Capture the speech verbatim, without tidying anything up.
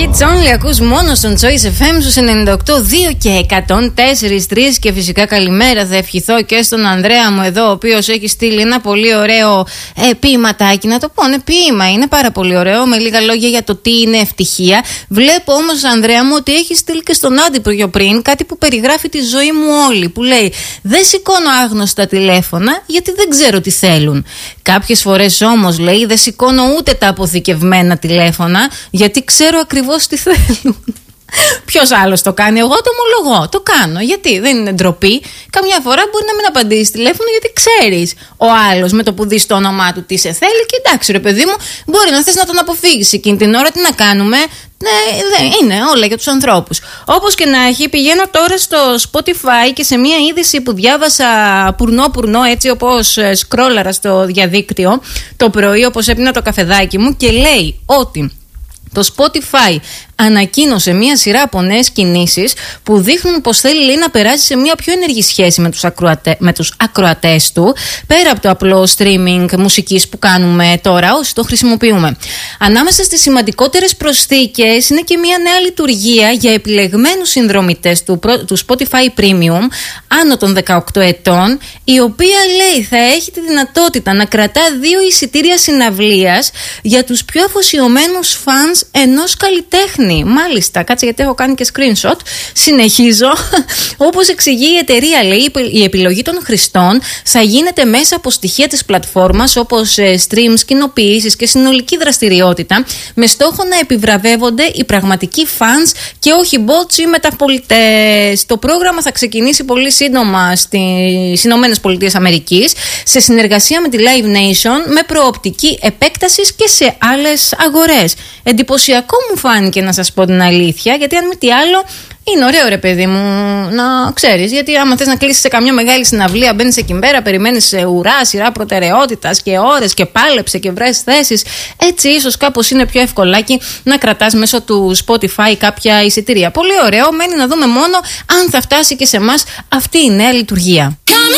It's only ακούς μόνο στον Choice εφ εμ στους ενενήντα οκτώ δύο και εκατόν τέσσερα κόμμα τρία. Και φυσικά καλημέρα θα ευχηθώ και στον Ανδρέα μου εδώ, ο οποίος έχει στείλει ένα πολύ ωραίο ε, ποίηματάκι. Να το πω, ναι, ποίημα είναι πάρα πολύ ωραίο, με λίγα λόγια για το τι είναι ευτυχία. Βλέπω όμως, Ανδρέα μου, ότι έχει στείλει και στον Άντι πιο πριν κάτι που περιγράφει τη ζωή μου όλη. Που λέει: δεν σηκώνω άγνωστα τηλέφωνα γιατί δεν ξέρω τι θέλουν. Κάποιες φορές όμως, λέει, δεν σηκώνω ούτε τα αποθηκευμένα τηλέφωνα γιατί ξέρω ακριβώς τι θέλουν. Ποιος άλλος το κάνει? Εγώ το ομολογώ. Το κάνω. Γιατί δεν είναι ντροπή. Καμιά φορά μπορεί να μην απαντήσει τηλέφωνο γιατί ξέρεις ο άλλος με το που δεις το όνομά του τι σε θέλει. Και εντάξει, ρε παιδί μου, μπορεί να θες να τον αποφύγεις εκείνη την ώρα. Τι να κάνουμε? Ναι, δεν είναι όλα για τους ανθρώπους. Όπως και να έχει, πηγαίνω τώρα στο Spotify και σε μια είδηση που διάβασα πουρνό-πουρνό, έτσι όπως σκρόλαρα στο διαδίκτυο το πρωί, όπως έπινα το καφεδάκι μου, και λέει ότι το Spotify ανακοίνωσε μία σειρά από νέες κινήσεις που δείχνουν πως θέλει, λέει, να περάσει σε μία πιο ενεργή σχέση με τους, ακροατέ, με τους ακροατές του, πέρα από το απλό streaming μουσικής που κάνουμε τώρα όσοι το χρησιμοποιούμε. Ανάμεσα στις σημαντικότερες προσθήκες είναι και μία νέα λειτουργία για επιλεγμένους συνδρομητές του, του Spotify Premium άνω των δεκαοκτώ ετών, η οποία, λέει, θα έχει τη δυνατότητα να κρατά δύο εισιτήρια συναυλίας για τους πιο αφοσιωμένους fans ενός καλλιτέχνη. Μάλιστα, κάτσε γιατί έχω κάνει και screenshot. Συνεχίζω. Όπως εξηγεί η εταιρεία, λέει, η επιλογή των χρηστών θα γίνεται μέσα από στοιχεία της πλατφόρμας, όπως streams, κοινοποιήσεις και συνολική δραστηριότητα, με στόχο να επιβραβεύονται οι πραγματικοί fans και όχι bots ή μεταπολιτές. Το πρόγραμμα θα ξεκινήσει πολύ σύντομα στις Ηνωμένες Πολιτείες Αμερικής, σε συνεργασία με τη Live Nation, με προοπτική επέκτασης και σε άλλες αγορές. Εντυπωσιακό μου φάνηκε, να σας πω την αλήθεια, γιατί αν μη τι άλλο είναι ωραίο, ρε παιδί μου, να ξέρεις. Γιατί άμα θες να κλείσεις σε καμιά μεγάλη συναυλία, μπαίνεις εκεί πέρα, περιμένεις σε ουρά, σειρά προτεραιότητας και ώρες και πάλεψε και βρες θέσεις. Έτσι, ίσως κάπως είναι πιο ευκολάκι να κρατάς μέσω του Spotify κάποια εισιτήρια. Πολύ ωραίο, μένει να δούμε μόνο αν θα φτάσει και σε εμάς αυτή η νέα λειτουργία.